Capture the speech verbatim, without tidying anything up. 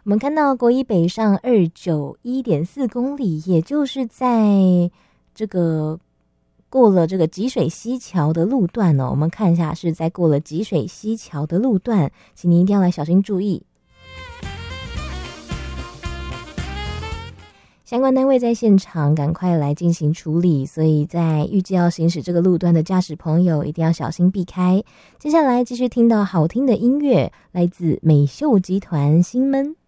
我们看到国一北上二九一点四公里，也就是在这个过了这个吉水溪桥的路段哦，我们看一下是在过了吉水溪桥的路段，请您一定要来小心注意。相关单位在现场赶快来进行处理，所以在预计要行驶这个路段的驾驶朋友一定要小心避开。接下来继续听到好听的音乐，来自美秀集团新闷。